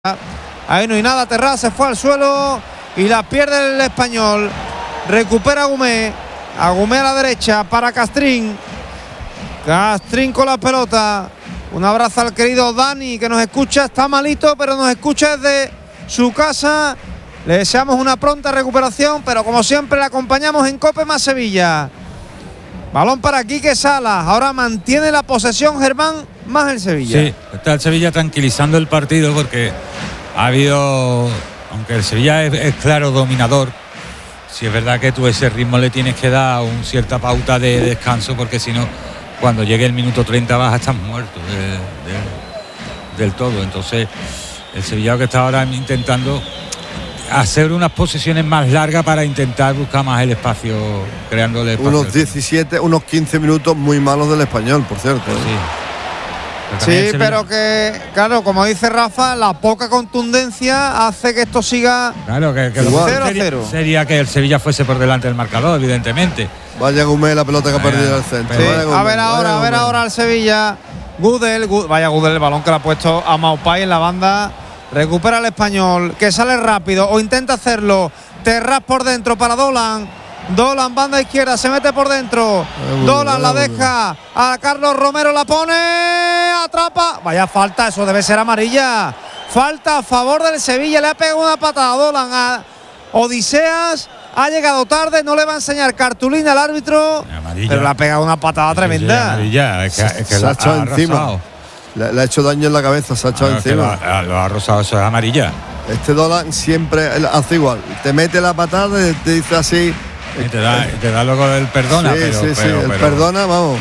Ahí no hay nada, Terrá se fue al suelo y la pierde el Español. Recupera Agumé a la derecha para Castrín. Castrín con la pelota. Un abrazo al querido Dani que nos escucha, está malito pero nos escucha desde su casa. Le deseamos una pronta recuperación, pero como siempre le acompañamos en Cope más Sevilla. Balón para Quique Salas, ahora mantiene la posesión Germán más el Sevilla. Sí, está el Sevilla tranquilizando el partido porque ha habido, aunque el Sevilla es claro dominador, si es verdad que tú ese ritmo le tienes que dar cierta pauta de descanso, porque si no, cuando llegue el minuto 30 vas a estar muerto del todo. Entonces el Sevilla que está ahora intentando hacer unas posesiones más largas para intentar buscar más el espacio, creándole espacio. Unos 17, unos 15 minutos muy malos del Español, por cierto. Sí, pero que, claro, como dice Rafa, la poca contundencia hace que esto siga. Claro, que 0-0. Sería que el Sevilla fuese por delante del marcador, evidentemente. Vaya Gumé la pelota que ha perdido al centro. Sí, Gumé, a ver ahora al Sevilla. Vaya Gudel, el balón que le ha puesto a Maupay en la banda. Recupera el Español, que sale rápido o intenta hacerlo. Terraz por dentro para Dolan. Dolan, banda izquierda, se mete por dentro. Dolan la deja a Carlos Romero, la pone, atrapa. Vaya falta, eso debe ser amarilla. Falta a favor del Sevilla, le ha pegado una patada a Dolan a Odiseas. Ha llegado tarde, no le va a enseñar cartulina al árbitro, amarilla, pero le ha pegado una patada tremenda. Amarilla, es que se ha echado encima. Le ha hecho daño en la cabeza, se ha echado encima. Lo ha rozado, eso es amarilla. Este Dolan siempre hace igual. Te mete la patada, te dice así. Y te da luego el perdona. Pero perdona, vamos.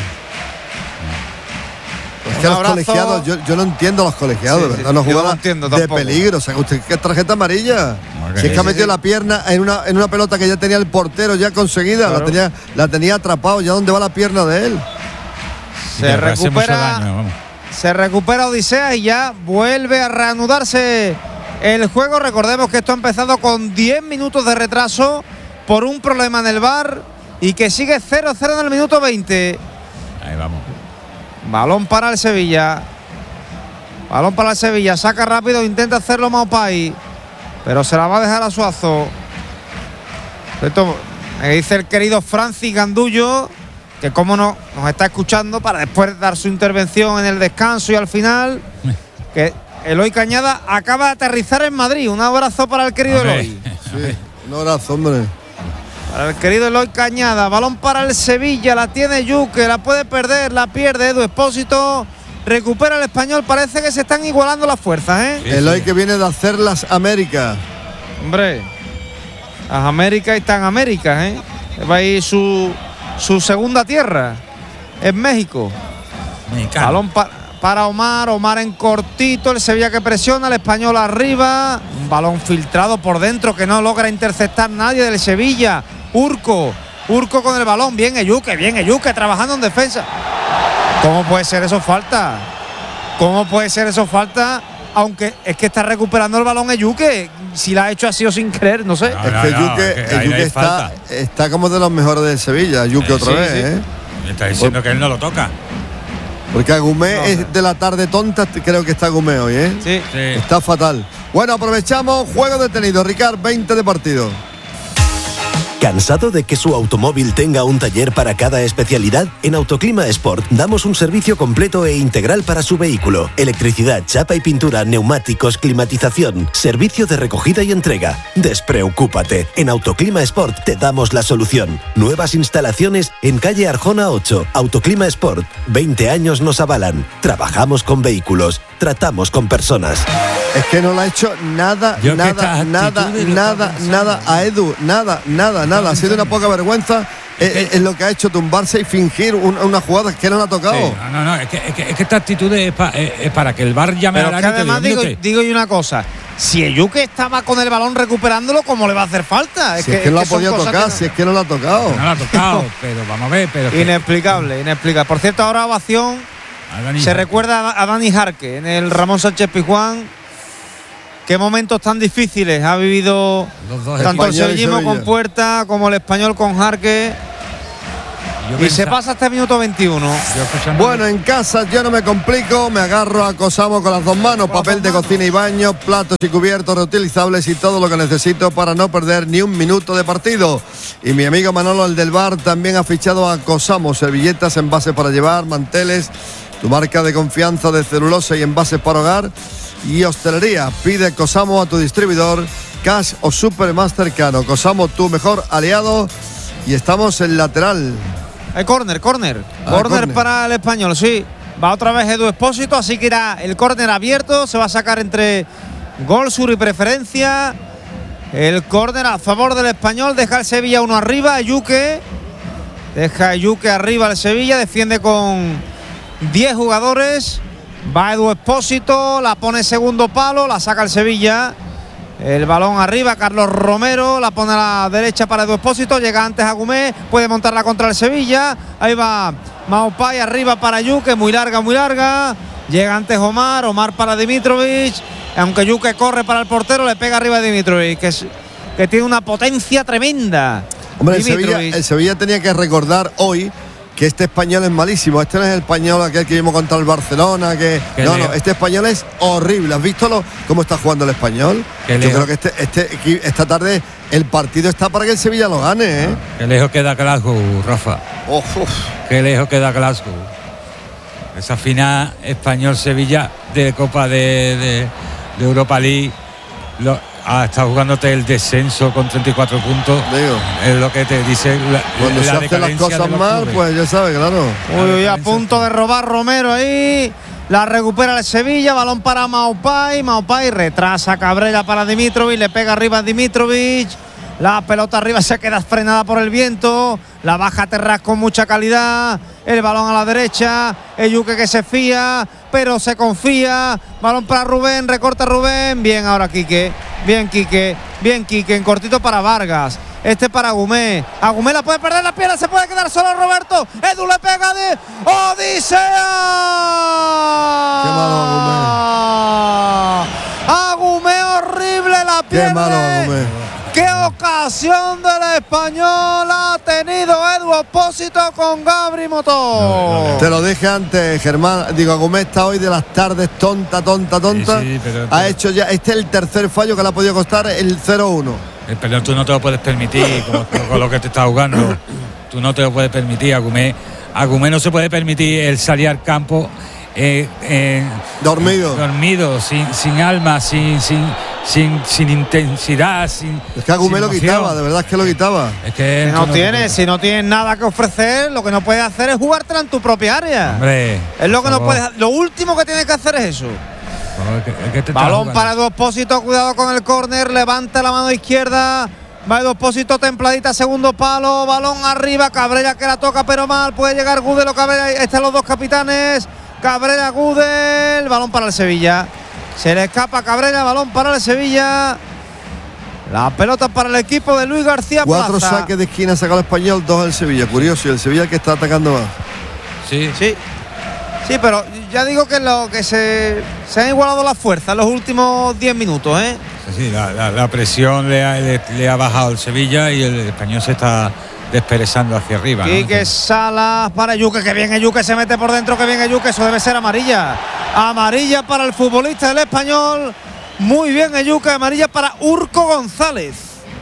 Es que los colegiados, yo no entiendo a los colegiados, de verdad, no jugaban de peligro. O sea, ¿qué tarjeta amarilla? Si es que ha metido la pierna en una pelota que ya tenía el portero ya conseguida, claro. la tenía atrapado, ya dónde va la pierna de él. Se recupera Odisea y ya vuelve a reanudarse el juego. Recordemos que esto ha empezado con 10 minutos de retraso por un problema en el VAR y que sigue 0-0 en el minuto 20. Ahí vamos. Balón para el Sevilla. Saca rápido, intenta hacerlo Maupay, pero se la va a dejar a Suazo. Esto me dice el querido Francis Gandullo, que como no nos está escuchando para después dar su intervención en el descanso y al final, que Eloy Cañada acaba de aterrizar en Madrid. Un abrazo para el querido Eloy. Sí, un abrazo, hombre. Para el querido Eloy Cañada. Balón para el Sevilla, la tiene Yuque, la puede perder, la pierde Edu Expósito. Recupera el Español, parece que se están igualando las fuerzas, ¿eh? Sí, Eloy que viene de hacer las Américas. Hombre, las Américas y tan Américas, ¿eh? Va a ir su segunda tierra, en México. Mexicano. Balón para Omar en cortito, el Sevilla que presiona, el Español arriba. Un balón filtrado por dentro que no logra interceptar nadie del Sevilla. Urco con el balón, bien Eyuque trabajando en defensa. ¿Cómo puede ser eso falta? Aunque es que está recuperando el balón Eyuque. Si la ha hecho así o sin querer, no sé. Eyuque está como de los mejores del Sevilla. Eyuque otra vez, ¿eh? Me está diciendo que él no lo toca. Porque Agumé es de la tarde tonta, creo que está Agumé hoy, ¿eh? Sí. Está fatal. Bueno, aprovechamos, juego detenido. Ricard, 20 de partido. ¿Cansado de que su automóvil tenga un taller para cada especialidad? En Autoclima Sport damos un servicio completo e integral para su vehículo. Electricidad, chapa y pintura, neumáticos, climatización, servicio de recogida y entrega. Despreocúpate, en Autoclima Sport te damos la solución. Nuevas instalaciones en calle Arjona 8. Autoclima Sport, 20 años nos avalan. Trabajamos con vehículos, tratamos con personas. Es que no le ha hecho nada a Edu, nada. Ha sido una poca vergüenza es lo que ha hecho, tumbarse y fingir una jugada que no le ha tocado. Sí, no, es que esta actitud es para que el VAR llame al árbitro. Pero además digo yo una cosa, si Eyuque estaba con el balón recuperándolo, ¿cómo le va a hacer falta? Es que no lo ha podido tocar, si es que no lo ha tocado. No lo ha tocado, pero vamos a ver. Inexplicable. Por cierto, ahora ovación, se recuerda a Dani Jarque en el Ramón Sánchez Pizjuán. Qué momentos tan difíciles ha vivido tanto el sevillismo con Puerta como el Español con Jarque. Y se pasa hasta el minuto 21. Bueno, en casa yo no me complico, me agarro a Cosamo con las dos manos, papel de cocina y baño, platos y cubiertos reutilizables y todo lo que necesito para no perder ni un minuto de partido. Y mi amigo Manolo, el del bar, también ha fichado a Cosamo, servilletas, envases para llevar, manteles, tu marca de confianza de celulosa y envases para hogar y hostelería. Pide Cosamo a tu distribuidor Cash o Super más cercano. Cosamo, tu mejor aliado. Y estamos en lateral. Córner para el Español, sí. Va otra vez Edu Expósito, así que irá el córner abierto. Se va a sacar entre gol, sur y preferencia. El córner a favor del Español. Deja el Sevilla uno arriba. Yuque. Deja Yuque arriba el Sevilla. Defiende con 10 jugadores. Va Edu Expósito. La pone segundo palo. La saca el Sevilla. El balón arriba, Carlos Romero, la pone a la derecha para Edu Expósito, llega antes a Gumé, puede montarla contra el Sevilla, ahí va Maupay arriba para Yuque, muy larga, llega antes Omar para Dimitrovic, aunque Yuque corre para el portero, le pega arriba a Dimitrovic, que tiene una potencia tremenda. Hombre, el Sevilla tenía que recordar hoy que este Español es malísimo. Este no es el Español aquel que vimos contra el Barcelona. No, este Español es horrible. ¿Has visto cómo está jugando el Español? Yo creo que esta tarde el partido está para que el Sevilla lo gane, ¿eh? Qué lejos queda Glasgow, Rafa. Qué lejos queda Glasgow. Esa final Español-Sevilla de Copa de Europa League. Está jugándote el descenso con 34 puntos. Es lo que te dice cuando se hacen las cosas mal, pues ya sabes, claro. Uy, a punto de robar Romero ahí. La recupera el Sevilla, balón para Maupay. Maupay retrasa Cabrera para Dimitrovic, le pega arriba a Dimitrovic. La pelota arriba se queda frenada por el viento. La baja Terrás con mucha calidad. El balón a la derecha. El Yuque que se fía, pero se confía. Balón para Rubén, recorta Rubén. Bien ahora Quique. Bien Quique, en cortito para Vargas. Este para Gumé. A Gumé la puede perder la pierna, se puede quedar solo Roberto. Edu le pega de Odisea. Qué malo A Gumé horrible la pierna. Qué malo Gumé. ¡Qué ocasión del Español ha tenido Edu Expósito con Gabri Motor! Te lo dije antes, Germán. Digo, Gómez está hoy de las tardes tonta. Sí, ha hecho ya, este es el tercer fallo que le ha podido costar el 0-1. Pero tú no te lo puedes permitir con lo que te está jugando. Tú no te lo puedes permitir, a Gumé no se puede permitir el salir al campo dormido, sin alma, sin intensidad, es que a Gumé lo quitaba, de verdad es que lo quitaba. Es que si no tienes nada que ofrecer, lo que no puedes hacer es jugártela en tu propia área. Hombre, es lo que no puedes. Lo último que tienes que hacer es eso. Balón para Edu Expósito, cuidado con el córner, levanta la mano izquierda. Va Edu Expósito, templadita, segundo palo, balón arriba, Cabrera que la toca pero mal, puede llegar Gudel o Cabrera, están los dos capitanes. Cabrera, Gudel, balón para el Sevilla. Se le escapa Cabrera, balón para el Sevilla. La pelota para el equipo de Luis García Plaza. 4 saques de esquina sacó el Español, 2 el Sevilla. Curioso, y el Sevilla que está atacando más. Sí, pero ya digo que se han igualado las fuerzas en los últimos 10 minutos, ¿eh? Sí, la presión le ha bajado el Sevilla y el Español se está desperezando hacia arriba. Quique Salas para Yuque, que bien Yuque, se mete por dentro, que bien Yuque, eso debe ser amarilla. Amarilla para el futbolista del Español. Muy bien Yuque, amarilla para Urco González.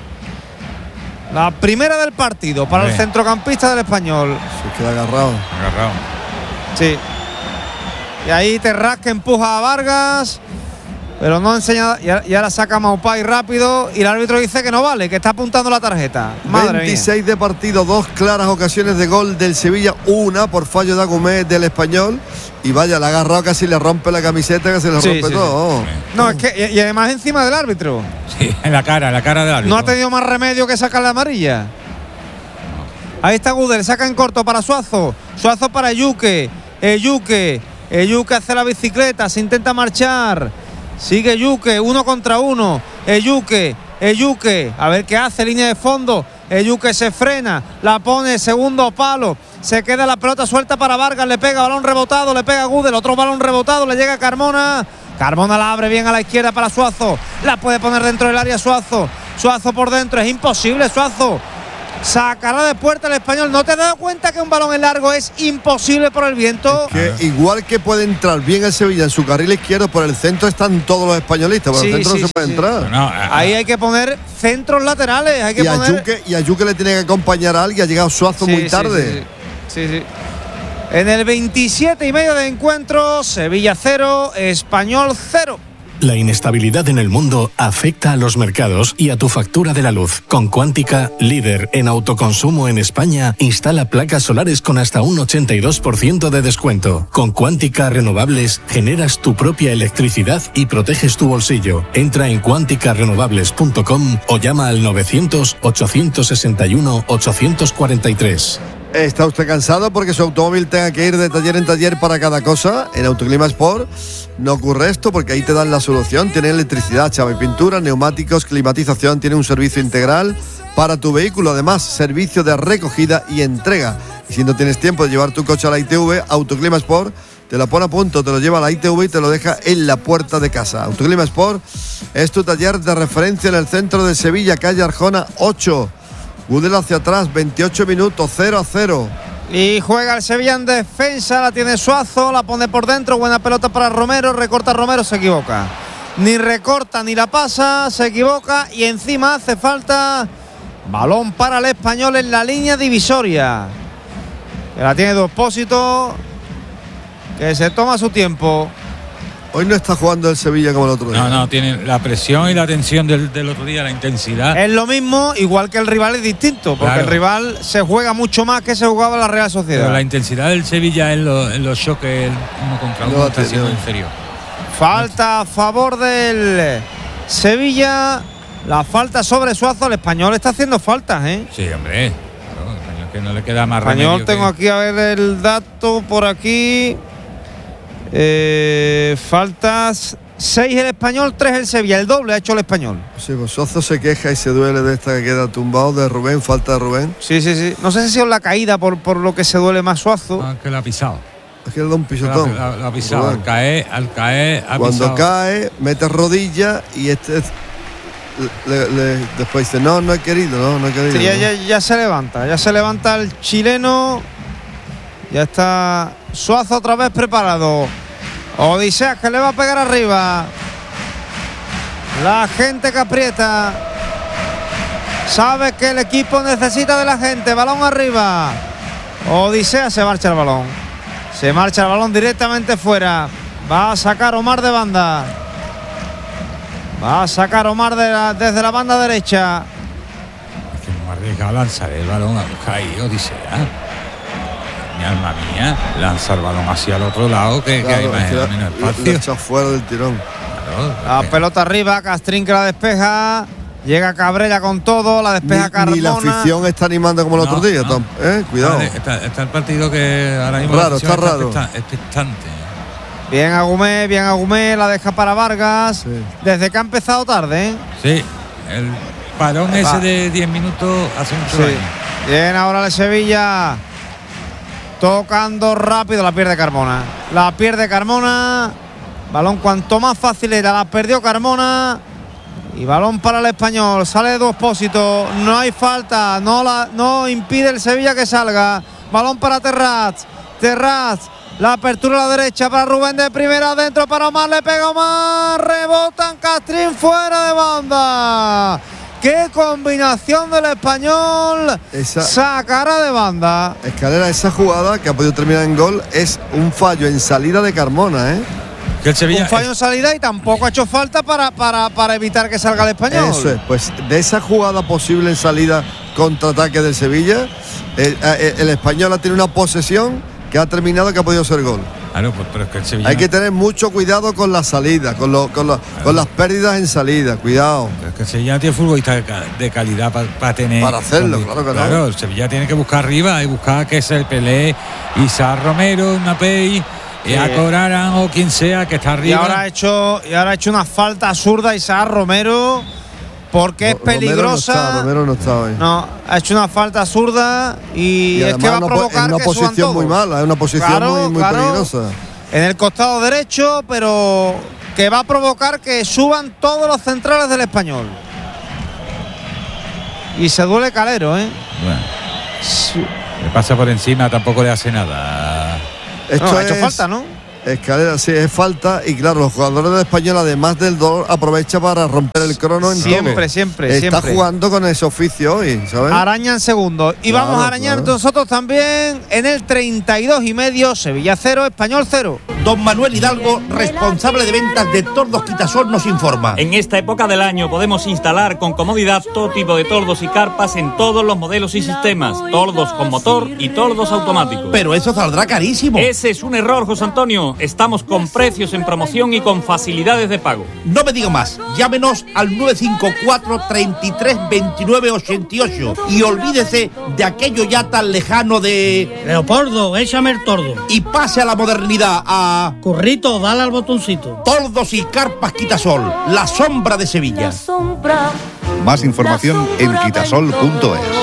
La primera del partido para el centrocampista del Español. Se queda agarrado. Sí. Y ahí Terrás que empuja a Vargas. Pero no enseña, y ahora saca Maupay rápido y el árbitro dice que no vale, que está apuntando la tarjeta. Madre 26 mía. de partido, 2 claras ocasiones de gol del Sevilla, 1 por fallo de Agumé del Español. Y vaya, le ha agarrado, casi le rompe la camiseta, casi le rompe todo. Sí. No, es que, y además encima del árbitro. Sí, en la cara del árbitro. No ha tenido más remedio que sacar la amarilla. Ahí está Gudel, saca en corto para Suazo. Suazo para Yuque. Yuque hace la bicicleta, se intenta marchar. Sigue Yuque, 1 contra 1. Yuque, a ver qué hace, línea de fondo. Yuque se frena, la pone, segundo palo. Se queda la pelota suelta para Vargas, le pega balón rebotado, le pega Gudel, otro balón rebotado, le llega Carmona. Carmona la abre bien a la izquierda para Suazo. La puede poner dentro del área Suazo por dentro, es imposible Suazo. Sacará de puerta el Español. ¿No te has dado cuenta que un balón en largo es imposible por el viento? Es que igual que puede entrar bien el Sevilla en su carril izquierdo, por el centro están todos los españolistas. Por el centro no se puede entrar. Bueno, ahí hay que poner centros laterales. Hay que a Yuque le tiene que acompañar a alguien. Ha llegado Suazo muy tarde. Sí. En el 27,5 de encuentro, Sevilla 0, Español 0. La inestabilidad en el mundo afecta a los mercados y a tu factura de la luz. Con Quántica, líder en autoconsumo en España, instala placas solares con hasta un 82% de descuento. Con Quántica Renovables generas tu propia electricidad y proteges tu bolsillo. Entra en quanticarenovables.com o llama al 900-861-843. ¿Está usted cansado porque su automóvil tenga que ir de taller en taller para cada cosa? En Autoclima Sport no ocurre esto porque ahí te dan la solución. Tiene electricidad, chapa y pintura, neumáticos, climatización, tiene un servicio integral para tu vehículo. Además, servicio de recogida y entrega. Y si no tienes tiempo de llevar tu coche a la ITV, Autoclima Sport te lo pone a punto, te lo lleva a la ITV y te lo deja en la puerta de casa. Autoclima Sport es tu taller de referencia en el centro de Sevilla, calle Arjona 8. Gudel hacia atrás, 28 minutos, 0-0. Y juega el Sevilla en defensa, la tiene Suazo, la pone por dentro, buena pelota para Romero, recorta Romero, se equivoca. Ni recorta ni la pasa, se equivoca y encima hace falta balón para el Español en la línea divisoria. Que la tiene Dopósito, que se toma su tiempo. Hoy no está jugando el Sevilla como el otro día. No, tiene la presión y la tensión del otro día, la intensidad. Es lo mismo, igual que el rival es distinto, porque claro, el rival se juega mucho más que se jugaba la Real Sociedad. Pero la intensidad del Sevilla en los choques uno contra uno está siendo inferior. Falta a favor del Sevilla, la falta sobre Suazo. El Español está haciendo faltas, ¿eh? Sí, hombre. Claro, el Español que no le queda más Español, remedio. Tengo aquí a ver el dato por aquí. Faltas 6 el Español, 3 el Sevilla, el doble ha hecho el Español. Sí, pues Suazo se queja y se duele de esta que queda tumbado de Rubén, falta de Rubén. Sí. No sé si ha sido la caída por lo que se duele más Suazo. Que la ha pisado. Es que le da un pisotón. La ha pisado, al caer ha cuando pisado. cae, mete rodilla y después dice, no he querido, no he querido. Sí, ya se levanta el chileno. Ya está Suazo otra vez preparado. Odiseas que le va a pegar arriba. La gente que aprieta. Sabe que el equipo necesita de la gente. Balón arriba. Odisea, se marcha el balón. Se marcha el balón directamente fuera. Va a sacar Omar de banda. Va a sacar Omar desde la banda derecha. Es que Omar deja lanzar el balón a buscar ahí Odisea. Mi alma mía, lanza el balón hacia el otro lado, que hay más menos espacio. Le echa fuera del tirón. Claro, la pelota arriba, Castrín que la despeja. Llega Cabrera con todo, la despeja Carmona. Ni la afición está animando como el otro día. No. Cuidado. Está el partido que ahora mismo raro, está raro. Expectante. Bien Agumé, la deja para Vargas. Sí. Desde que ha empezado tarde, ¿eh? Sí, el parón ese de 10 minutos hace mucho daño. Bien, ahora el Sevilla. Tocando rápido, la pierde Carmona. Balón cuanto más fácil era, la perdió Carmona. Y balón para el Español. Sale de Dopósito. No hay falta. No impide el Sevilla que salga. Balón para Terraz. La apertura a la derecha para Rubén de primera. Adentro para Omar. Le pega Omar. Rebotan Castrín fuera de banda. ¡Qué combinación del Español! Sacará de banda. Escalera, esa jugada que ha podido terminar en gol es un fallo en salida de Carmona, ¿eh? Que el Sevilla un fallo en salida y tampoco ha hecho falta para evitar que salga el Español. Eso es, pues de esa jugada posible en salida contraataque del Sevilla, el Español ha tenido una posesión que ha terminado, que ha podido ser gol. Claro, pues, pero es que el Sevilla... Hay que tener mucho cuidado con la salida, con las pérdidas en salida, cuidado. Pero es que el Sevilla tiene futbolistas de calidad para tener... Para hacerlo, claro. El Sevilla tiene que buscar arriba y buscar que se pelee Isaac Romero, Napey, a Coraran o quien sea que está arriba. Y ahora ha hecho una falta absurda Isaac Romero, porque es peligrosa. Romero no está hoy. No, ha hecho una falta absurda y es que va a provocar es una que posición muy mala, es una posición muy peligrosa. En el costado derecho, pero que va a provocar que suban todos los centrales del Español. Y se duele Calero, ¿eh? Bueno, le pasa por encima, tampoco le hace nada. Esto ha hecho falta, ¿no? Escalera, sí, es falta. Y claro, los jugadores del Español, además del dolor, aprovecha para romper el crono en siempre, todo. Siempre. Está jugando con ese oficio hoy, ¿sabes? Arañan segundo. Y claro, vamos a arañar nosotros también en el 32,5. Sevilla 0, Español 0. Don Manuel Hidalgo, responsable de ventas de Tordos Quitasol, nos informa. En esta época del año podemos instalar con comodidad todo tipo de tordos y carpas en todos los modelos y sistemas. Tordos con motor y tordos automáticos. Pero eso saldrá carísimo. Ese es un error, José Antonio. Estamos con precios en promoción y con facilidades de pago. No me digo más. Llámenos al 954 33 29 88 y olvídese de aquello ya tan lejano de Leopoldo, échame el tordo. y pase a la modernidad, a Currito, dale al botoncito. Tordos y Carpas Quitasol, la sombra de Sevilla. Más información en quitasol.es.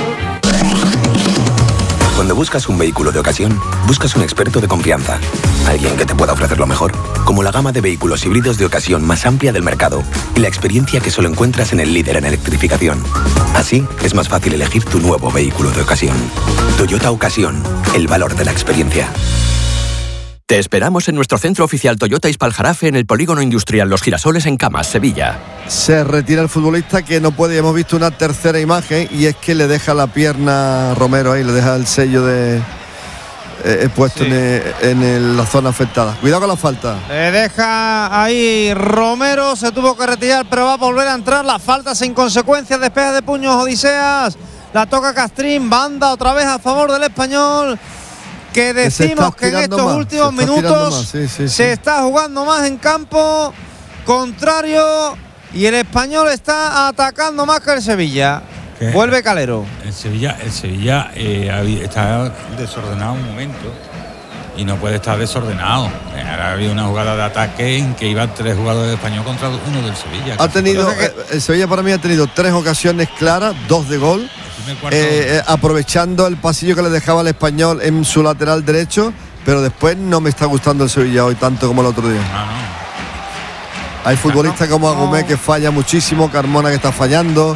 Cuando buscas un vehículo de ocasión, buscas un experto de confianza. Alguien que te pueda ofrecer lo mejor, como la gama de vehículos híbridos de ocasión más amplia del mercado y la experiencia que solo encuentras en el líder en electrificación. Así, es más fácil elegir tu nuevo vehículo de ocasión. Toyota Ocasión, el valor de la experiencia. Te esperamos en nuestro centro oficial Toyota Ispaljarafe en el Polígono Industrial Los Girasoles en Camas, Sevilla. Se retira el futbolista que no puede, hemos visto una tercera imagen y es que le deja la pierna Romero ahí, le deja el sello de puesto en la zona afectada. Cuidado con la falta. Le deja ahí Romero, se tuvo que retirar, pero va a volver a entrar. La falta sin consecuencias, despeja de puños Odiseas, la toca Castrín, banda otra vez a favor del Español. Que decimos que en estos últimos minutos se está jugando más en campo contrario y el Español está atacando más que el Sevilla. ¿Qué? Vuelve Calero. El Sevilla está desordenado un momento y no puede estar desordenado. Ahora había una jugada de ataque en que iban 3 jugadores del Español contra uno del Sevilla. El Sevilla para mí ha tenido 3 ocasiones claras, 2 de gol. Aprovechando el pasillo que le dejaba el Español en su lateral derecho, pero después no me está gustando el Sevilla hoy tanto como el otro día. Hay futbolistas como Agumé que falla muchísimo, Carmona que está fallando.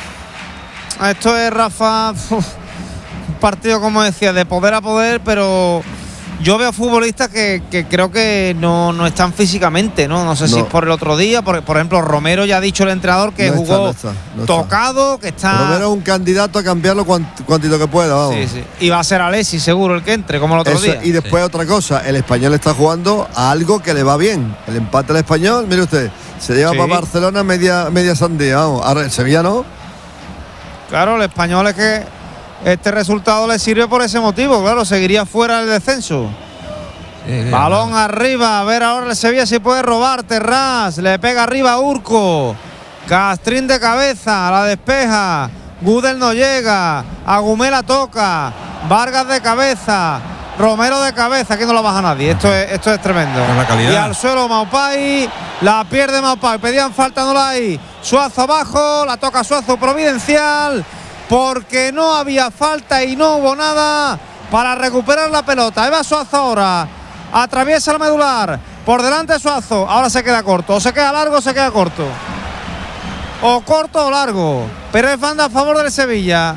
Esto es, Rafa, un partido, como decía, de poder a poder, pero yo veo futbolistas que creo que no están físicamente, ¿no? Si es por el otro día, por ejemplo, Romero ya ha dicho el entrenador que jugó tocado, que está... Romero es un candidato a cambiarlo cuantito que pueda, vamos. Sí. Y va a ser Alexis seguro el que entre, como el otro día. Y después otra cosa, el Español está jugando a algo que le va bien. El empate al Español, mire usted, se lleva para Barcelona media sandía, vamos. Ahora el Sevilla no. Claro, el Español es que este resultado le sirve por ese motivo, claro, seguiría fuera del descenso. Balón arriba, a ver ahora el Sevilla si puede robar. Terrás, le pega arriba a Urco. Castrín de cabeza, la despeja. Gudel no llega. Agumé la toca. Vargas de cabeza. Romero de cabeza, aquí no la baja nadie. Esto es tremendo. Y al suelo Maupay, la pierde Maupay. Pedían falta, no la hay. Suazo abajo, la toca Suazo Providencial. Porque no había falta y no hubo nada para recuperar la pelota. Ahí va Suazo ahora. Atraviesa la medular. Por delante Suazo. Ahora se queda corto. O se queda largo o se queda corto. O corto o largo. Pero es banda a favor del Sevilla.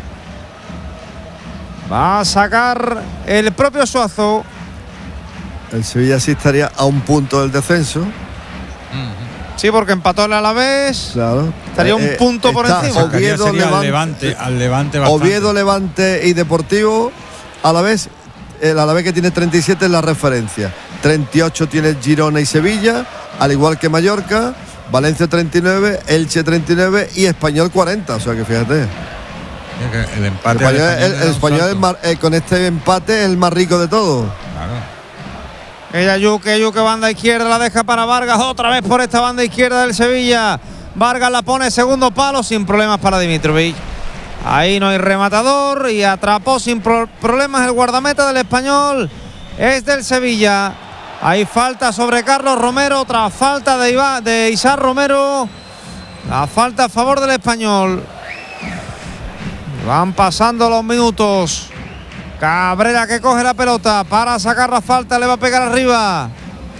Va a sacar el propio Suazo. El Sevilla sí estaría a un punto del descenso. Sí, porque empató el Alavés. Claro. Estaría un punto por encima. Oviedo, al Levante bastante. Oviedo, Levante y Deportivo. Alavés, el Alavés que tiene 37 es la referencia. 38 tiene Girona y Sevilla, al igual que Mallorca. Valencia 39, Elche 39 y Español 40. O sea que fíjate. El empate el Español con este empate es el más rico de todos. Yuque, banda izquierda, la deja para Vargas, otra vez por esta banda izquierda del Sevilla. Vargas la pone segundo palo sin problemas para Dimitrovic. Ahí no hay rematador y atrapó sin problemas el guardameta del Español. Es del Sevilla. Hay falta sobre Carlos Romero, otra falta de Isaac Romero. La falta a favor del Español. Van pasando los minutos. Cabrera que coge la pelota para sacar la falta, le va a pegar arriba.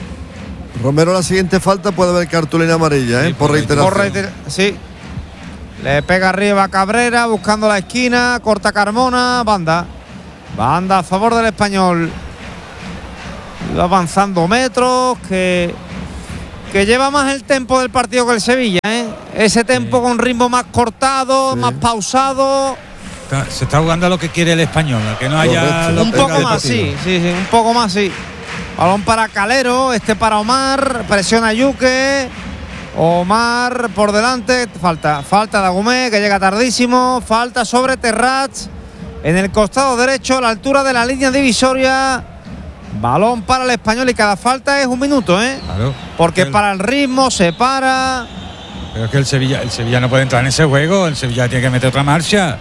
Romero, la siguiente falta puede haber cartulina amarilla, por reiteración. Sí. Le pega arriba a Cabrera, buscando la esquina, corta Carmona, banda a favor del Español. Va avanzando metros, que lleva más el tempo del partido que el Sevilla, ¿eh? Ese tempo con ritmo más cortado, más pausado. Se está jugando a lo que quiere el Español, a que no haya un poco más, sí, un poco más, sí. Balón para Calero, para Omar, presiona Yuque. Omar por delante, falta de Agumé, que llega tardísimo, falta sobre Terrats en el costado derecho, a la altura de la línea divisoria. Balón para el Español y cada falta es 1 minuto, ¿eh? Claro. Porque para el ritmo se para. Pero es que el Sevilla no puede entrar en ese juego, el Sevilla tiene que meter otra marcha.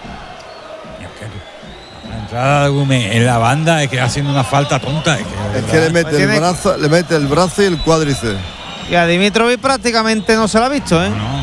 La entrada de Agumé en la banda es que haciendo una falta tonta. Es que le mete el brazo y el cuádriceps. Y a Dimitrovic prácticamente no se lo ha visto, ¿eh? No.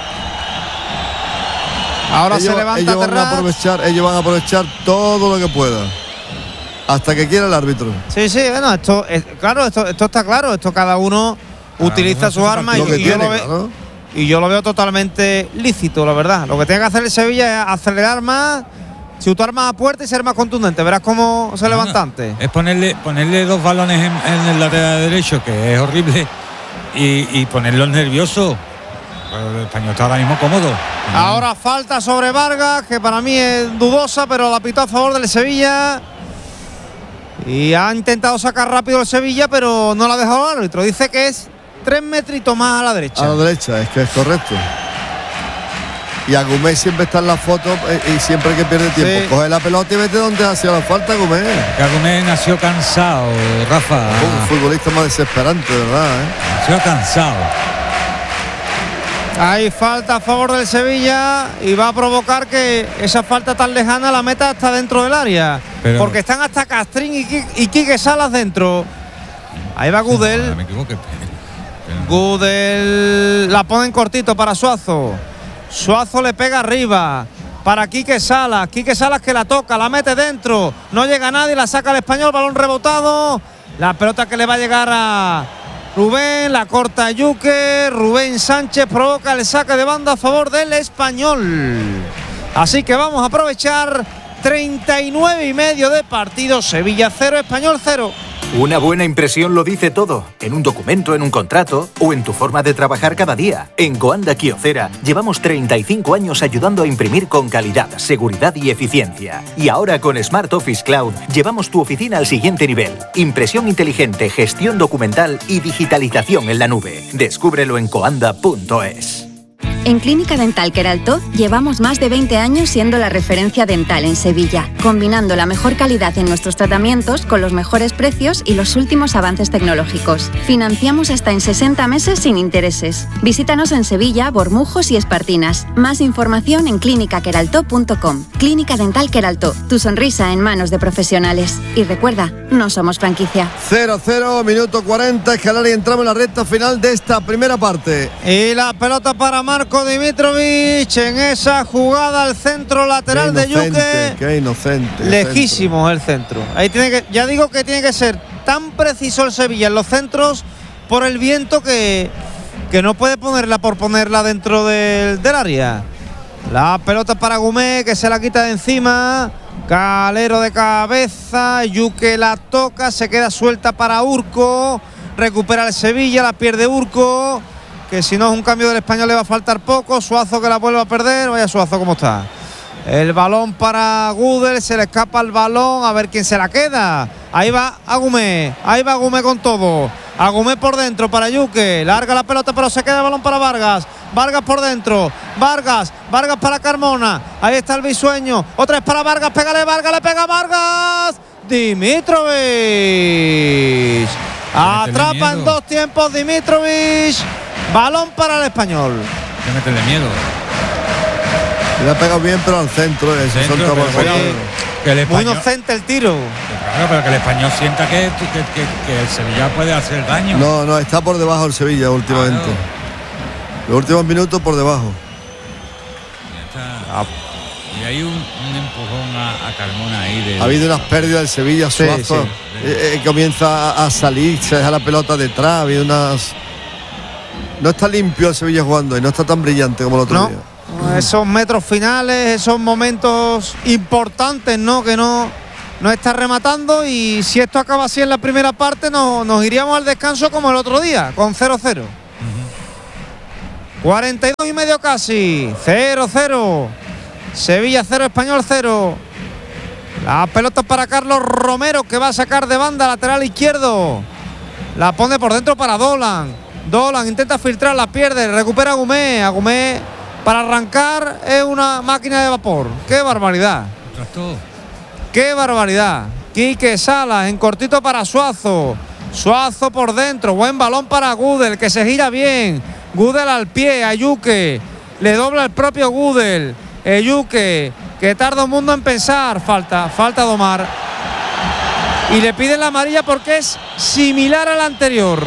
Ahora se levanta Terrats. Ellos van a aprovechar todo lo que puedan. Hasta que quiera el árbitro. Sí, bueno, esto está claro. Esto cada uno utiliza sus armas y yo lo veo totalmente lícito, la verdad. Lo que tiene que hacer el Sevilla es acelerar más, chutar más a puerta y ser más contundente. Verás cómo se levanta antes. Es ponerle 2 balones en el lateral derecho, que es horrible. Y ponerlos nerviosos. El Español está ahora mismo cómodo. Ahora falta sobre Vargas, que para mí es dudosa, pero la pitó a favor del Sevilla. Y ha intentado sacar rápido el Sevilla, pero no la ha dejado el árbitro. Dice que es 3 metritos más a la derecha. A la derecha, es que es correcto. Y Agumé siempre está en la foto y siempre que pierde tiempo. Sí. Coge la pelota y vete donde ha sido la falta, Agumé. Agumé nació cansado, Rafa. Un futbolista más desesperante, ¿verdad? Nació cansado. Hay falta a favor del Sevilla y va a provocar que esa falta tan lejana la meta hasta dentro del área. Porque están hasta Castrín y Quique Salas dentro. Ahí va Gudel. No, me equivoqué. Gudel la pone en cortito para Suazo. Suazo le pega arriba para Quique Salas que la toca, la mete dentro, no llega nadie, la saca el Español, balón rebotado, la pelota que le va a llegar a Rubén, la corta Yuque, Rubén Sánchez provoca el saque de banda a favor del Español. Así que vamos a aprovechar 39 y medio de partido, Sevilla 0, Español 0. Una buena impresión lo dice todo, en un documento, en un contrato o en tu forma de trabajar cada día. En Coanda Kyocera llevamos 35 años ayudando a imprimir con calidad, seguridad y eficiencia. Y ahora con Smart Office Cloud llevamos tu oficina al siguiente nivel. Impresión inteligente, gestión documental y digitalización en la nube. Descúbrelo en coanda.es. En Clínica Dental Queraltó llevamos más de 20 años siendo la referencia dental en Sevilla, combinando la mejor calidad en nuestros tratamientos con los mejores precios y los últimos avances tecnológicos. Financiamos hasta en 60 meses sin intereses. Visítanos en Sevilla, Bormujos y Espartinas. Más información en clinicaqueraltó.com. Clínica Dental Queraltó, tu sonrisa en manos de profesionales. Y recuerda, no somos franquicia. 0-0, minuto 40, Escalari, entramos en la recta final de esta primera parte. Y la pelota para Marco Dimitrovic en esa jugada al centro lateral de Yuque. Qué inocente. Lejísimo el centro. Ahí ya digo que tiene que ser tan preciso el Sevilla en los centros por el viento que no puede ponerla por ponerla dentro del área. La pelota para Agumé, que se la quita de encima. Calero de cabeza, Yuque la toca, se queda suelta para Urco. Recupera el Sevilla, la pierde Urco, que si no es un cambio del Español le va a faltar poco. Suazo que la vuelve a perder. Vaya Suazo cómo está. El balón para Gudel, se le escapa el balón, a ver quién se la queda. Ahí va Agumé con todo. Agumé por dentro para Yuque, larga la pelota pero se queda el balón para Vargas. Vargas por dentro, Vargas para Carmona. Ahí está el bisueño, otra vez para Vargas, pégale Vargas, le pega Vargas. Dimitrovic atrapa en 2 tiempos Dimitrovic. Balón para el Español. Que meterle miedo. Le ha pegado bien, pero al centro. Muy inocente el tiro. Claro, pero que el Español sienta que el Sevilla puede hacer daño. No, está por debajo el Sevilla últimamente. Claro. Los últimos minutos por debajo. Y hay un empujón a Carmona ahí. Ha habido unas pérdidas del Sevilla, Suazo. Sí. Comienza a salir, se deja la pelota detrás. Ha habido unas... No está limpio el Sevilla jugando y no está tan brillante como el otro día. Esos metros finales, esos momentos importantes, ¿no? Que no está rematando, y si esto acaba así en la primera parte, nos iríamos al descanso como el otro día, con 0-0. 42 y medio casi, 0-0. Sevilla 0, Español 0. La pelota para Carlos Romero, que va a sacar de banda, lateral izquierdo. La pone por dentro para Dolan. Dolan intenta filtrar, la pierde, recupera a Agumé. Agumé para arrancar es una máquina de vapor. ¡Qué barbaridad! ¡Qué barbaridad! Quique Salas en cortito para Suazo. Suazo por dentro, buen balón para Gudel, que se gira bien. Gudel al pie, Ayuque. Le dobla el propio Gudel. Ayuque, que tarda un mundo en pensar. Falta Domar. Y le piden la amarilla porque es similar a la anterior.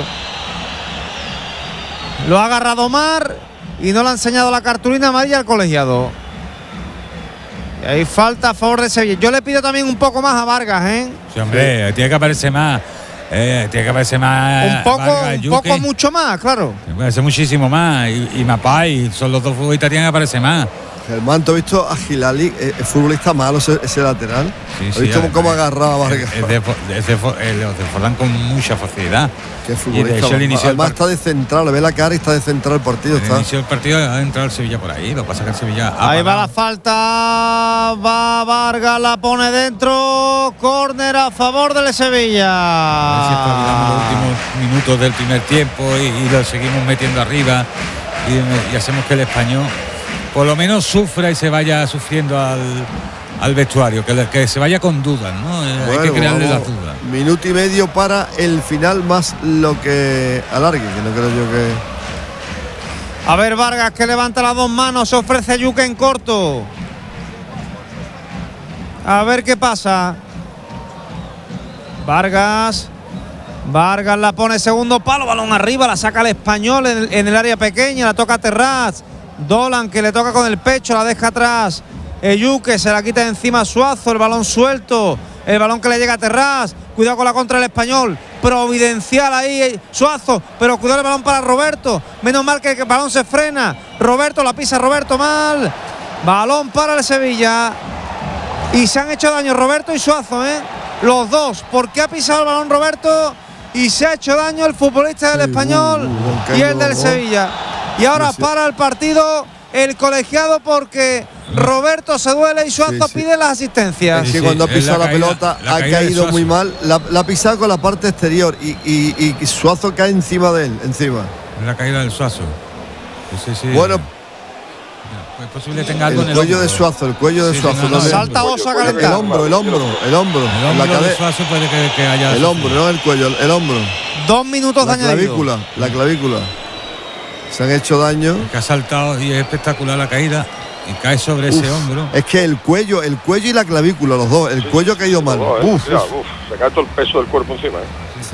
Lo ha agarrado Omar y no le ha enseñado la cartulina amarilla al colegiado. Y ahí falta a favor de Sevilla. Yo le pido también un poco más a Vargas, ¿eh? Sí, hombre, tiene que aparecer más. Tiene que aparecer más. Un poco mucho más, claro. Tiene que aparecer muchísimo más. Y Mapai, son los dos futbolistas, tienen que aparecer más. Germán, ¿tú has visto a Gilali, el futbolista malo, ese lateral? Sí, ¿Has visto cómo agarraba a Vargas? Los desbordan con mucha facilidad. Qué futbolista. Además está descentrado, le ve la cara y está descentrado el partido. El inicio del partido ha entrado el Sevilla por ahí. Lo que pasa es que el Sevilla ahí va la falta. Va Vargas, la pone dentro. Córner a favor del Sevilla. A ver si espabilamos los últimos minutos del primer tiempo y lo seguimos metiendo arriba. Y hacemos que el Español por lo menos sufra y se vaya sufriendo al vestuario, que se vaya con dudas, ¿no? Bueno, hay que crearle las dudas. Minuto y medio para el final, más lo que alargue, que no creo yo que... A ver, Vargas, que levanta las dos manos, se ofrece Yuque en corto. A ver qué pasa. Vargas la pone segundo palo, balón arriba, la saca el Español en el área pequeña, la toca Terraz. Dolan, que le toca con el pecho, la deja atrás. Yuque se la quita de encima Suazo, el balón suelto, el balón que le llega a Terraz. Cuidado con la contra del Español, providencial ahí Suazo, pero cuidado el balón para Roberto. Menos mal que el balón se frena. Roberto, la pisa Roberto mal. Balón para el Sevilla. Y se han hecho daño Roberto y Suazo, los dos, porque ha pisado el balón Roberto y se ha hecho daño el futbolista del Español y el del Sevilla. Y ahora para el partido el colegiado, porque Roberto se duele y Suazo pide las asistencias. Es que cuando ha pisado la pelota ha caído muy mal. La ha pisado con la parte exterior y Suazo cae encima de él. Encima. La caída del Suazo. Sí. Bueno. Es posible que tenga algo en el cuello hombro. De Suazo, el cuello de Suazo. No, salta Oso a calentar. El hombro. El hombro de Suazo puede que haya. El hombro, no el cuello, el hombro. 2 minutos de añadido. La clavícula. Se han hecho daño. Que ha saltado y es espectacular la caída y cae sobre ese hombro. Es que el cuello y la clavícula, los dos. El cuello ha caído mal. Se cae todo el peso del cuerpo encima. Sí.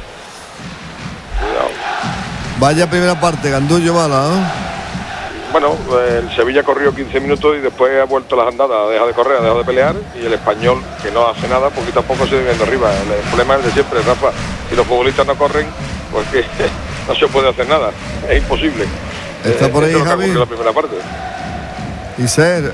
Cuidado. Vaya primera parte, Gandullo mala, ¿no? Bueno, el Sevilla corrió 15 minutos y después ha vuelto las andadas, deja de correr, ha dejado de pelear, y el Español, que no hace nada, poquito a poco se viene arriba. El problema es el de siempre, Rafa. Si los futbolistas no corren, pues que no se puede hacer nada, es imposible. Está por ahí, Javi. La primera parte. Y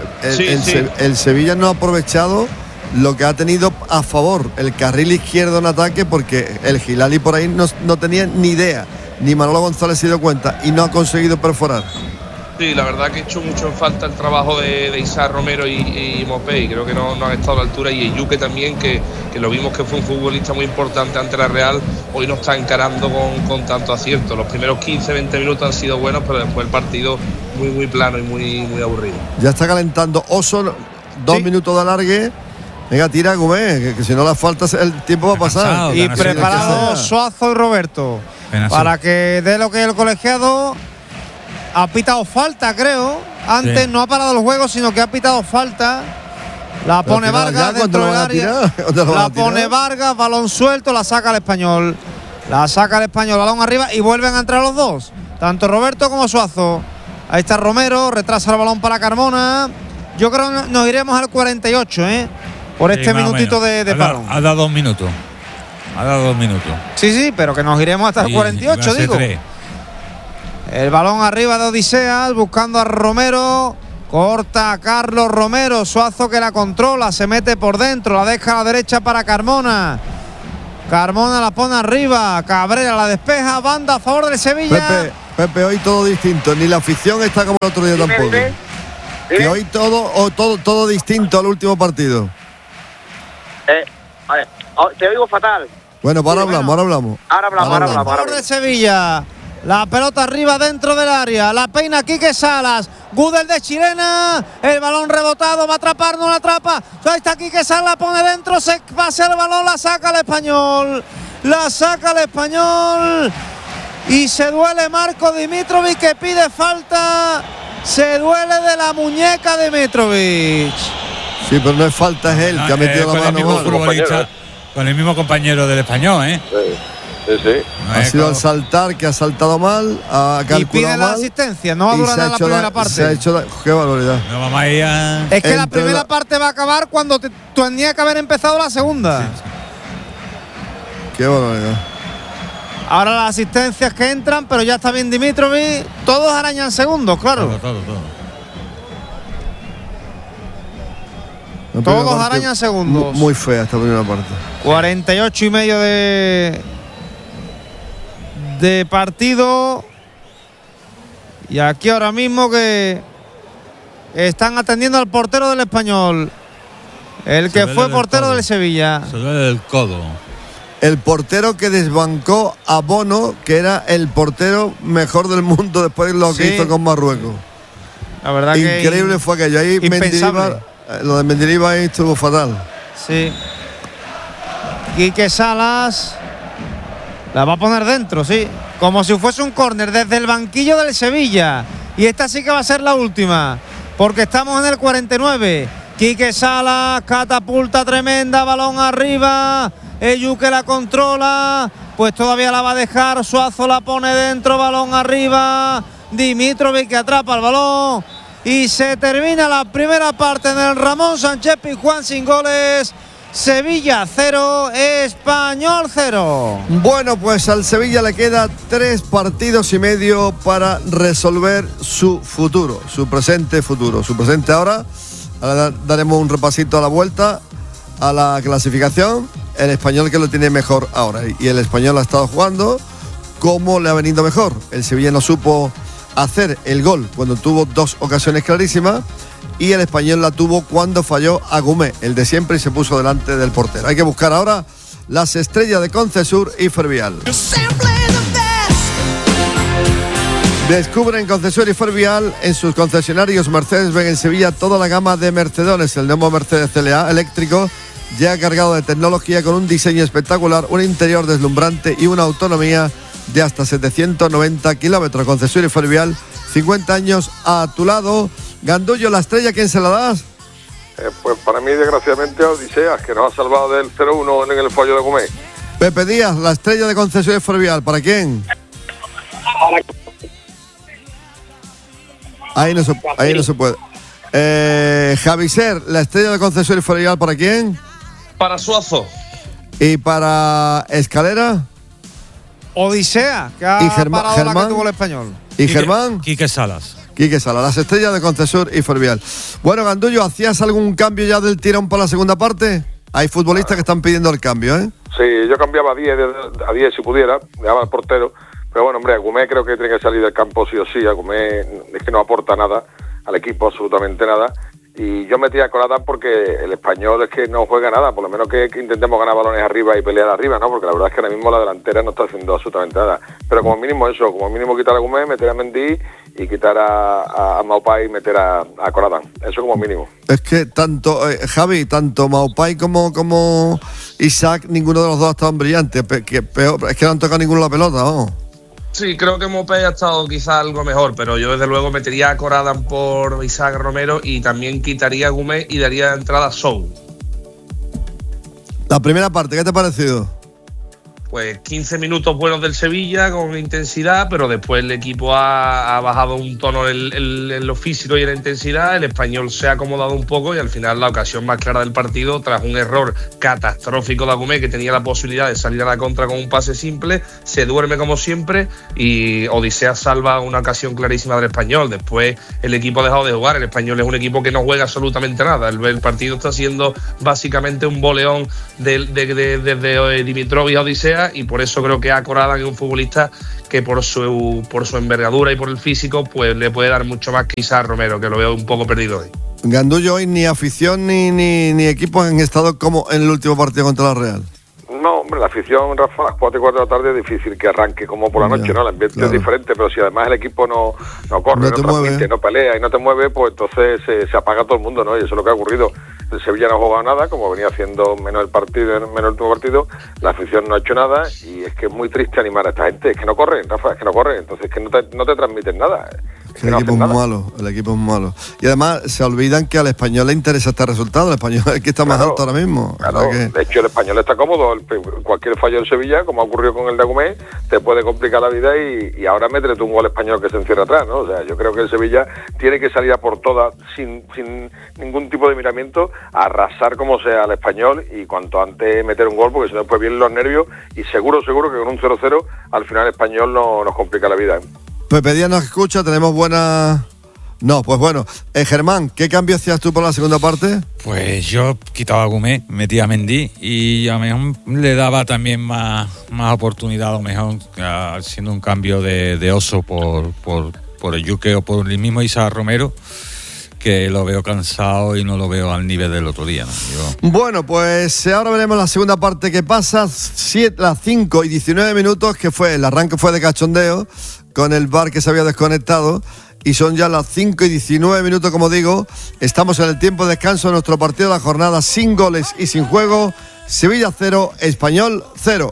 el Sevilla no ha aprovechado lo que ha tenido a favor el carril izquierdo en ataque, porque el Gilali por ahí no tenía ni idea, ni Manolo González se dio cuenta y no ha conseguido perforar. Sí, la verdad que he hecho mucho en falta el trabajo de Isaac Romero y Mopey. Creo que no han estado a la altura, y Yuque también, que lo vimos que fue un futbolista muy importante ante la Real, hoy no está encarando con tanto acierto. Los primeros 15-20 minutos han sido buenos, pero después el partido muy plano y muy aburrido. Ya está calentando Oso, 2 minutos de alargue. Venga, tira, Gómez, que si no las faltas el tiempo va a pasar. Y preparado Suazo y Roberto para que dé lo que el colegiado. Ha pitado falta, creo. Antes no ha parado el juego, sino que ha pitado falta. La pone Vargas dentro del área. La pone Vargas, balón suelto, la saca el Español. Balón arriba y vuelven a entrar los dos. Tanto Roberto como Suazo. Ahí está Romero, retrasa el balón para Carmona. Yo creo que nos iremos al 48, por este minutito de balón. Ha dado 2 minutos. Sí, pero que nos iremos hasta el 48, digo. El balón arriba de Odiseas, buscando a Romero. Corta a Carlos Romero. Suazo que la controla, se mete por dentro, la deja a la derecha para Carmona. Carmona la pone arriba, Cabrera la despeja, banda a favor del Sevilla. Pepe, hoy todo distinto, ni la afición está como el otro día tampoco. Que hoy todo distinto al último partido. A ver, te oigo fatal. Bueno, pues ahora hablamos. Ahora hablamos. A favor de Sevilla. La pelota arriba dentro del área. La peina Quique Salas. Gudel de chilena. El balón rebotado. Va a atrapar, no la atrapa. Ahí está Quique Salas. La pone dentro. Se pasa el balón. La saca el español. Y se duele Marco Dimitrovic, que pide falta. Se duele de la muñeca de Dimitrovic. Sí, pero no es falta, es él que ha metido la mano. Con el mismo compañero del español, ¿eh? Sí. Ha sido al saltar, que ha saltado mal, ha calculado mal. Y pide la asistencia, no va a durar la primera parte. Se ha hecho qué barbaridad. No vamos a ir a... Es que la primera parte va a acabar cuando tenía que haber empezado la segunda. Sí. Qué barbaridad. Ahora las asistencias que entran, pero ya está bien Dimitrovic. Todos arañan segundos, claro. Todo. Todos arañan segundos. Muy fea esta primera parte. 48 y medio de partido. Y aquí ahora mismo que están atendiendo al portero del Español. El que fue portero del Sevilla. Se duele del codo. El portero que desbancó a Bono, que era el portero mejor del mundo después de lo que hizo con Marruecos. La verdad increíble que fue aquello. Ahí Mendilibar, lo de Mendilibar ahí estuvo fatal. Sí. Quique Salas la va a poner dentro, sí. Como si fuese un córner desde el banquillo del Sevilla. Y esta sí que va a ser la última, porque estamos en el 49. Quique Salas, catapulta tremenda, balón arriba. Eyu que la controla, pues todavía la va a dejar. Suazo la pone dentro, balón arriba. Dimitrovic que atrapa el balón. Y se termina la primera parte en el Ramón Sánchez Pizjuán sin goles. Sevilla 0, Español 0. Bueno, pues al Sevilla le queda 3 partidos y medio para resolver su futuro, su presente futuro. Su presente ahora daremos un repasito a la vuelta a la clasificación. El Español que lo tiene mejor ahora, y el Español ha estado jugando como le ha venido mejor. El Sevilla no supo hacer el gol cuando tuvo 2 ocasiones clarísimas, y el Español la tuvo cuando falló a Gumé, el de siempre, y se puso delante del portero. Hay que buscar ahora las estrellas de Concesur y Fervial. Descubren Concesur y Fervial en sus concesionarios Mercedes-Benz en Sevilla toda la gama de Mercedones. El nuevo Mercedes CLA eléctrico, ya cargado de tecnología, con un diseño espectacular, un interior deslumbrante y una autonomía de hasta 790 kilómetros. Concesur y Fervial, 50 años a tu lado. Gandullo, la estrella, ¿quién se la das? Pues para mí, desgraciadamente, a Odiseas, que nos ha salvado del 0-1 en el fallo de Gómez. Pepe Díaz, la estrella de Concesur y Fervial, ¿para quién? Ahí no se puede. Javiser, la estrella de Concesur y Fervial, ¿para quién? Para Suazo. ¿Y para Escalera? Odisea, que ha parado la que tuvo el Español. ¿Y Germán? Quique Salas. Quique Salas, las estrellas de Concesur y Fervial. Bueno, Gandullo, ¿hacías algún cambio ya del tirón para la segunda parte? Hay futbolistas que están pidiendo el cambio, ¿eh? Sí, yo cambiaba a 10 si pudiera, dejaba al portero. Pero bueno, hombre, Agumé creo que tiene que salir del campo sí o sí. Agumé es que no aporta nada al equipo, absolutamente nada. Y yo metía a Coradán porque el Español es que no juega nada, por lo menos que intentemos ganar balones arriba y pelear arriba, ¿no? Porque la verdad es que ahora mismo la delantera no está haciendo absolutamente nada. Pero como mínimo eso, como mínimo quitar a Agumé, meter a Mendy y quitar a Maupay y meter a Coradán. Eso como mínimo. Es que tanto, Javi, tanto Maupay como Isaac, ninguno de los dos ha estado brillante. Es que no han tocado ninguno la pelota, ¿no? Sí, creo que Mopé ha estado quizá algo mejor, pero yo desde luego metería a Coradán por Isaac Romero y también quitaría a Gumé y daría entrada a Sou. La primera parte, ¿qué te ha parecido? pues 15 minutos buenos del Sevilla con intensidad, pero después el equipo ha bajado un tono en lo físico y en la intensidad. El Español se ha acomodado un poco y al final la ocasión más clara del partido, tras un error catastrófico de Agumé, que tenía la posibilidad de salir a la contra con un pase simple, se duerme como siempre y Odisea salva una ocasión clarísima del Español. Después el equipo ha dejado de jugar. El Español es un equipo que no juega absolutamente nada. El partido está siendo básicamente un boleón desde Dimitrov y Odisea, y por eso creo que Corada, que es un futbolista que por su envergadura y por el físico, pues le puede dar mucho más quizás a Romero, que lo veo un poco perdido hoy. Gandullo, hoy ni afición ni equipos han estado como en el último partido contra la Real. No, hombre, la afición, Rafa, a las 4 y 4 de la tarde es difícil que arranque como por la noche, ¿no? El ambiente es diferente, pero si además el equipo no corre, no transmite, no pelea y no te mueve, pues entonces se apaga todo el mundo, ¿no? Y eso es lo que ha ocurrido. El Sevilla no ha jugado nada, como venía haciendo menos el último partido, la afición no ha hecho nada, y es que es muy triste animar a esta gente, es que no corren, Rafa, es que no corren, entonces es que no te transmiten nada. El equipo es malo. Y además se olvidan que al Español le interesa este resultado. El Español es el que está más alto ahora mismo. Claro, de hecho el Español está cómodo. Cualquier fallo en Sevilla, como ha ocurrido con el de Agumé, te puede complicar la vida y ahora métete un gol español que se encierra atrás, ¿no? O sea, yo creo que el Sevilla tiene que salir a por todas, sin ningún tipo de miramiento, a arrasar como sea al Español y cuanto antes meter un gol, porque si no después vienen los nervios y seguro que con un 0-0 al final el Español no nos complica la vida, ¿eh? Pepe Díaz nos escucha, tenemos buena... No, pues bueno. Germán, ¿qué cambio hacías tú por la segunda parte? Pues yo quitaba a Agumé, metía a Mendy y a lo mejor le daba también más oportunidad, a lo mejor siendo un cambio de Oso por el Yuque o por el mismo Isaac Romero, que lo veo cansado y no lo veo al nivel del otro día, ¿no? Bueno, pues ahora veremos la segunda parte que pasa, las 5 y 19 minutos, que fue el arranque fue de cachondeo, con el VAR que se había desconectado, y son ya las 5 y 19 minutos, como digo. Estamos en el tiempo de descanso de nuestro partido de la jornada, sin goles y sin juego. Sevilla 0, Español 0.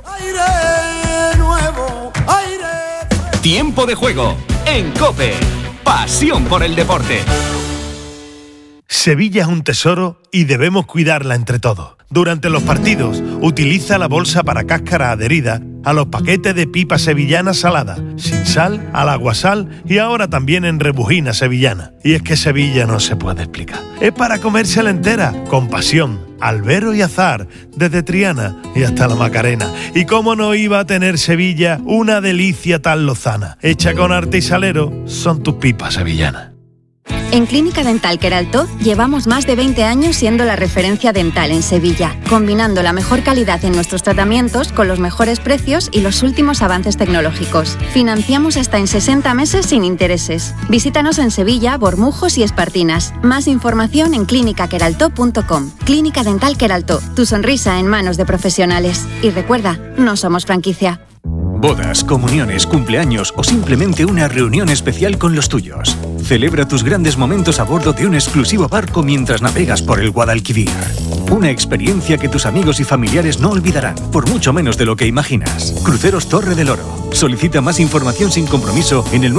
Tiempo de juego en COPE. Pasión por el deporte. Sevilla es un tesoro y debemos cuidarla entre todos. Durante los partidos, utiliza la bolsa para cáscara adherida a los paquetes de pipa sevillana salada, sin sal, al aguasal y ahora también en rebujina sevillana. Y es que Sevilla no se puede explicar. Es para comérsela entera, con pasión, albero y azar, desde Triana y hasta la Macarena. Y cómo no iba a tener Sevilla una delicia tan lozana. Hecha con arte y salero, son tus pipas sevillanas. En Clínica Dental Queraltó llevamos más de 20 años siendo la referencia dental en Sevilla, combinando la mejor calidad en nuestros tratamientos con los mejores precios y los últimos avances tecnológicos. Financiamos hasta en 60 meses sin intereses. Visítanos en Sevilla, Bormujos y Espartinas. Más información en clinicaqueraltó.com. Clínica Dental Queraltó, tu sonrisa en manos de profesionales. Y recuerda, no somos franquicia. Bodas, comuniones, cumpleaños o simplemente una reunión especial con los tuyos. Celebra tus grandes momentos a bordo de un exclusivo barco mientras navegas por el Guadalquivir. Una experiencia que tus amigos y familiares no olvidarán, por mucho menos de lo que imaginas. Cruceros Torre del Oro. Solicita más información sin compromiso en el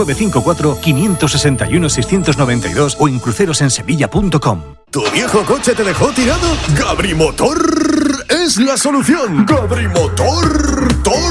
954-561-692 o en crucerosensevilla.com. ¿Tu viejo coche te dejó tirado? ¡Gabrimotor es la solución! ¡Gabrimotor!